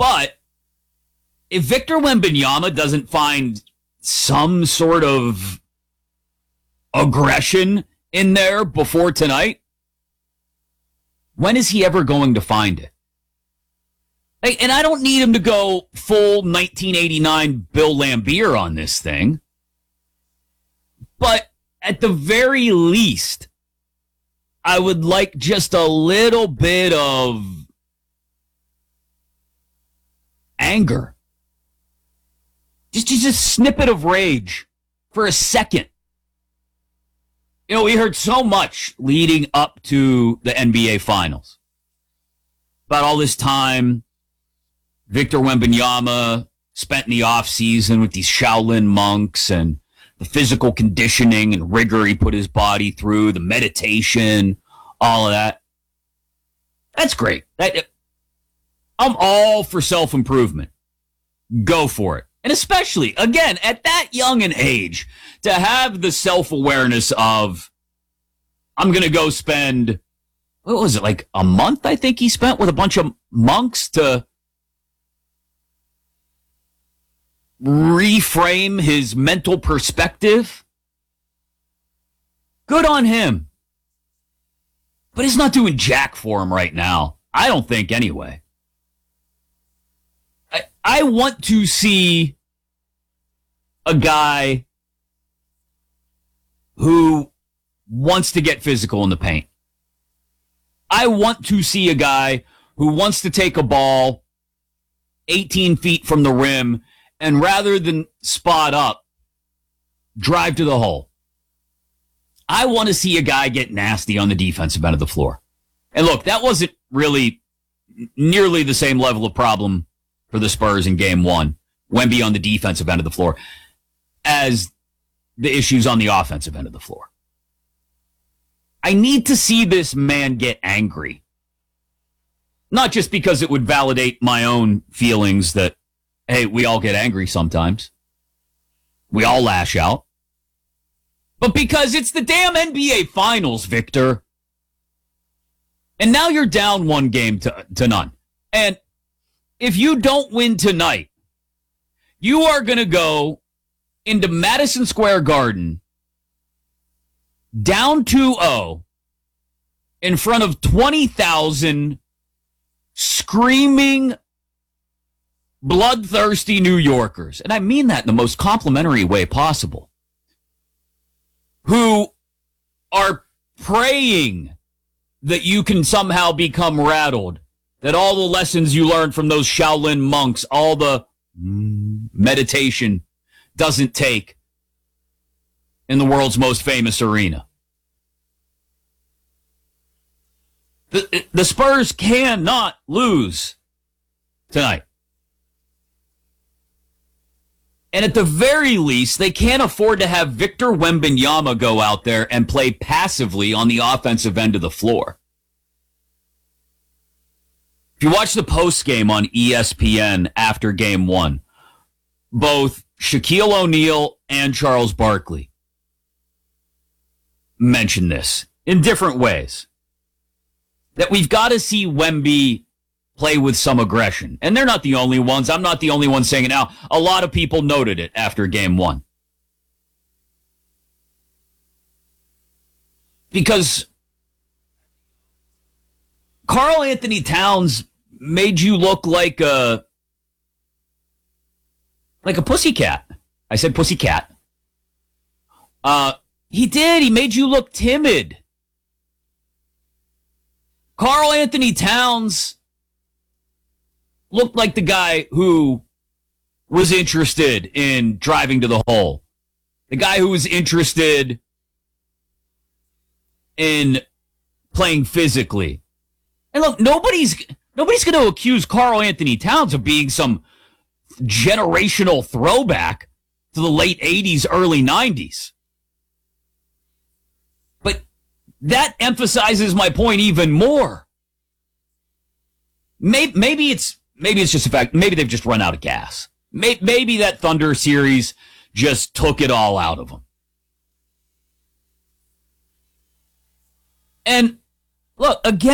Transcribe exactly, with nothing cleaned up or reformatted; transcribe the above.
But if Victor Wembanyama doesn't find some sort of aggression in there before tonight, when is he ever going to find it? And I don't need him to go full nineteen eighty-nine Bill Laimbeer on this thing. But at the very least, I would like just a little bit of anger. Just, just a snippet of rage for a second. You know, we heard so much leading up to the N B A Finals about all this time Victor Wembanyama spent in the offseason with these Shaolin monks and the physical conditioning and rigor he put his body through, the meditation, all of that. That's great. That, I'm all for self-improvement. Go for it. And especially, again, at that young an age, to have the self-awareness of, I'm going to go spend, what was it, like a month, I think he spent with a bunch of monks to reframe his mental perspective. Good on him. But he's not doing jack for him right now. I don't think, anyway. I, I want to see a guy who wants to get physical in the paint. I want to see a guy who wants to take a ball eighteen feet from the rim and rather than spot up, drive to the hole. I want to see a guy get nasty on the defensive end of the floor. And look, that wasn't really nearly the same level of problem for the Spurs in game one, Wemby on the defensive end of the floor, as the issues on the offensive end of the floor. I need to see this man get angry. Not just because it would validate my own feelings that, hey, we all get angry sometimes. We all lash out. But because it's the damn N B A Finals, Victor. And now you're down one game to, to none. And if you don't win tonight, you are going to go into Madison Square Garden down two oh in front of twenty thousand screaming, bloodthirsty New Yorkers. And I mean that in the most complimentary way possible. Who are praying that you can somehow become rattled, that all the lessons you learned from those Shaolin monks, all the meditation doesn't take in the world's most famous arena. The, the Spurs cannot lose tonight. And at the very least, they can't afford to have Victor Wembanyama go out there and play passively on the offensive end of the floor. If you watch the post game on E S P N after game one, both Shaquille O'Neal and Charles Barkley mention this in different ways. That we've got to see Wemby play with some aggression. And they're not the only ones. I'm not the only one saying it now. A lot of people noted it after game one. Because Karl Anthony Towns made you look like a like a pussycat. I said pussycat. Uh, he did. He made you look timid. Karl Anthony Towns looked like the guy who was interested in driving to the hole. The guy who was interested in playing physically. And look, nobody's nobody's going to accuse Karl Anthony Towns of being some generational throwback to the late eighties, early nineties. But that emphasizes my point even more. Maybe, maybe it's maybe it's just a fact. Maybe they've just run out of gas. Maybe, maybe that Thunder series just took it all out of them. And look, again,